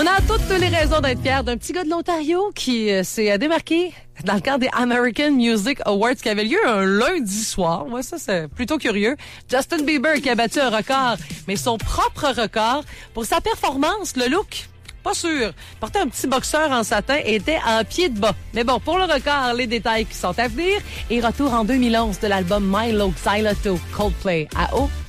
On a toutes les raisons d'être fiers d'un petit gars de l'Ontario qui s'est démarqué dans le cadre des American Music Awards qui avait lieu un lundi soir. Moi, ça, c'est plutôt curieux. Justin Bieber qui a battu un record, mais son propre record pour sa performance, le look. Pas sûr. Portait un petit boxeur en satin et était en pied de bas. Mais bon, pour le record, les détails qui sont à venir. Et retour en 2011 de l'album Mylo Xyloto Coldplay à eau.